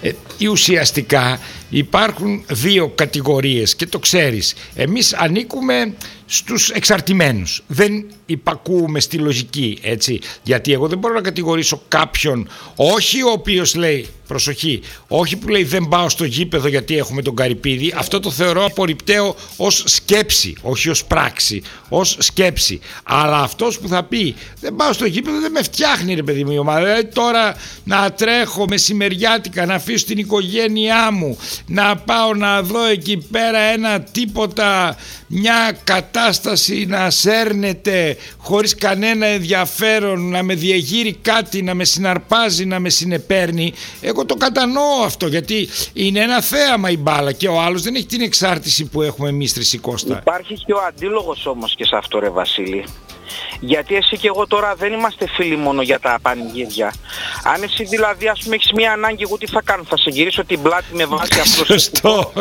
Ουσιαστικά υπάρχουν δύο κατηγορίες και το ξέρεις. Εμείς ανήκουμε στους εξαρτημένους. Δεν υπακούουμε στη λογική, έτσι. Γιατί εγώ δεν μπορώ να κατηγορήσω κάποιον, όχι ο οποίος λέει, προσοχή, όχι που λέει δεν πάω στο γήπεδο γιατί έχουμε τον Καρυπίδη. Αυτό το θεωρώ απορριπταίο ως σκέψη, όχι ως πράξη, ως σκέψη. Αλλά αυτός που θα πει δεν πάω στο γήπεδο δεν με φτιάχνει, ρε παιδί μου, η ομάδα. Δηλαδή τώρα να τρέχω μεσημεριάτικα, να αφήσω την οικογένειά μου, να πάω να δω εκεί πέρα ένα τίποτα, μια κατάσταση να σέρνεται χωρίς κανένα ενδιαφέρον, να με διεγείρει κάτι, να με συναρπάζει, να με συνεπέρνει. Εγώ το κατανοώ αυτό, γιατί είναι ένα θέαμα η μπάλα και ο άλλος δεν έχει την εξάρτηση που έχουμε εμείς, Χρυσή Κώστα. Υπάρχει και ο αντίλογος όμως και σε αυτό, ρε Βασίλη. Γιατί εσύ και εγώ τώρα δεν είμαστε φίλοι μόνο για τα πανηγύρια. Αν εσύ δηλαδή ας πούμε έχεις μια ανάγκη, εγώ τι θα κάνω, θα σε γυρίσω την πλάτη με βάση αυτό. Σωστό.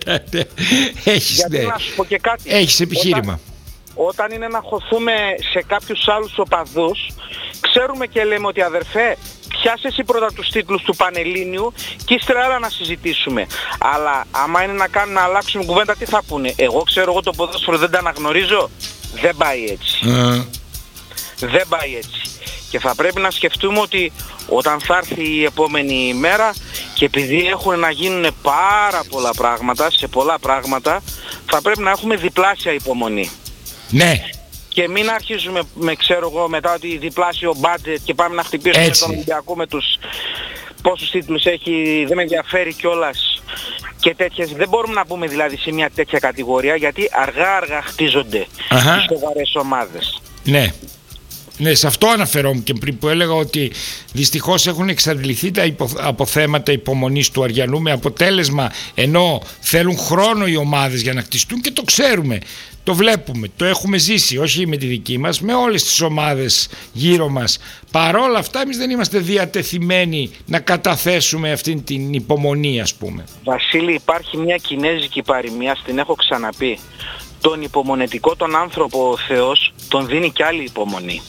Έχεις, γιατί ναι. να σου πω και κάτι. Έχεις επιχείρημα. Όταν είναι να χωθούμε σε κάποιους άλλους οπαδούς, ξέρουμε και λέμε ότι αδερφέ, πιάσε εσύ πρώτα τους τίτλους του Πανελλήνιου και ύστερα άλλα να συζητήσουμε. Αλλά άμα είναι να αλλάξουμε κουβέντα, τι θα πούνε? Εγώ ξέρω, εγώ το ποδόσφαιρο δεν τα αναγνωρίζω. Δεν πάει έτσι. Δεν πάει έτσι. Και θα πρέπει να σκεφτούμε ότι όταν θα έρθει η επόμενη μέρα και επειδή έχουν να γίνουν πάρα πολλά πράγματα, σε πολλά πράγματα, θα πρέπει να έχουμε διπλάσια υπομονή. Ναι. Και μην αρχίζουμε με, ξέρω εγώ, μετά ότι διπλάσιο budget και πάμε να χτυπήσουμε έτσι τον Ολυμπιακό με τους πόσους τίτλους έχει, δεν με ενδιαφέρει κιόλας και τέτοιες. Δεν μπορούμε να πούμε δηλαδή σε μια τέτοια κατηγορία, γιατί αργά χτίζονται οι σοβαρές ομάδες. Ναι. Ναι, σε αυτό αναφερόμουν και πριν που έλεγα ότι δυστυχώς έχουν εξαντληθεί τα αποθέματα υπομονής του Αριανού, με αποτέλεσμα, ενώ θέλουν χρόνο οι ομάδες για να χτιστούν, και το ξέρουμε, το βλέπουμε, το έχουμε ζήσει, όχι με τη δική μας, με όλες τις ομάδες γύρω μας. Παρόλα αυτά εμείς δεν είμαστε διατεθειμένοι να καταθέσουμε αυτήν την υπομονή, ας πούμε. Βασίλη, υπάρχει μια κινέζικη παροιμία, την έχω ξαναπεί. Τον υπομονετικό τον άνθρωπο ο Θεός τον δίνει κι άλλη υπομονή.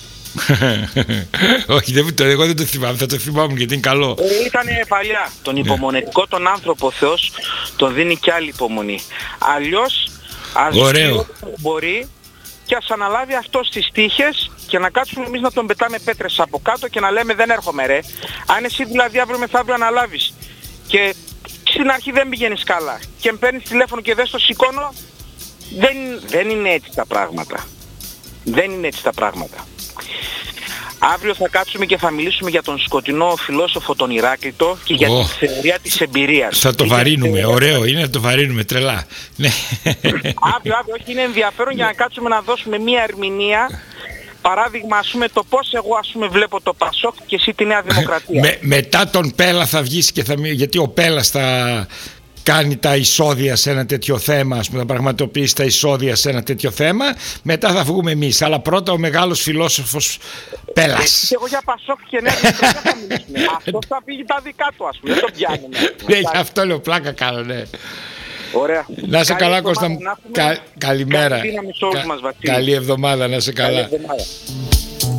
Όχι, εγώ δεν το θυμάμαι, θα το θυμάμαι γιατί είναι καλό. Ήτανε παλιά. Τον υπομονετικό τον άνθρωπο ο Θεός τον δίνει κι άλλη υπομονή. Αλλιώς ας μπορεί και ας αναλάβει αυτός τις τύχες και να κάτσουμε εμείς να τον πετάμε πέτρες από κάτω και να λέμε δεν έρχομαι ρε. Αν εσύ δηλαδή αύριο μεθαύριο αναλάβεις και στην αρχή δεν πηγαίνεις καλά και με παίρνεις τηλέφωνο και δεν στο σηκώνω, δεν είναι έτσι τα πράγματα. Δεν είναι έτσι τα πράγματα. Αύριο θα κάτσουμε και θα μιλήσουμε για τον σκοτεινό φιλόσοφο τον Ηράκλειτο και για τη θεωρία της εμπειρίας. Θα το βαρύνουμε, ωραίο είναι να το βαρύνουμε, τρελά. Ναι. Αύριο, όχι, είναι ενδιαφέρον για να κάτσουμε να δώσουμε μία ερμηνεία. Παράδειγμα, ας πούμε, το πώς εγώ ας πούμε βλέπω το Πασόκ και εσύ τη Νέα Δημοκρατία. Μετά τον Πέλα θα βγεις και γιατί ο Πέλας θα κάνει τα εισόδια σε ένα τέτοιο θέμα, ας πούμε, θα πραγματοποιήσει τα εισόδια σε ένα τέτοιο θέμα. Μετά θα βγούμε εμείς. Αλλά πρώτα ο μεγάλος φιλόσοφος Πέλας. Και εγώ για Πασόκ και Νέα Δημοκρατία θα μιλήσουμε. Αυτό θα πήγε τα δικά του, ας πούμε. Δεν το πιάνουμε. Ναι, αυτό λέω, πλάκα κάνω, ναι. Ωραία. Να είσαι καλά, Κώστα μου. Καλημέρα. Καλή δύναμη σε όλους μας, Βασίλη. Καλή εβδομάδα, να είσαι καλά.